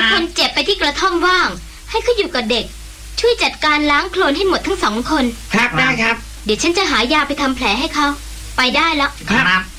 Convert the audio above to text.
เอาคนเจ็บไปที่กระท่อมว่างให้เขาอยู่กับเด็กช่วยจัดการล้างโคลนให้หมดทั้ง2 คนครับได้ครับเดี๋ยวฉันจะหายาไปทำแผลให้เขาไปได้แล้วครับ